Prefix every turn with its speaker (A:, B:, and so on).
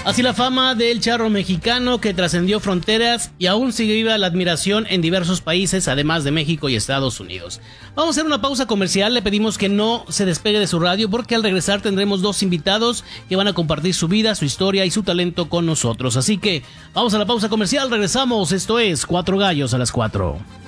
A: Así la fama del charro mexicano que trascendió fronteras y aún sigue viva la admiración en diversos países, además de México y Estados Unidos. Vamos a hacer una pausa comercial, le pedimos que no se despegue de su radio porque al regresar tendremos dos invitados que van a compartir su vida, su historia y su talento con nosotros. Así que vamos a la pausa comercial, regresamos, esto es Cuatro Gallos a las 4.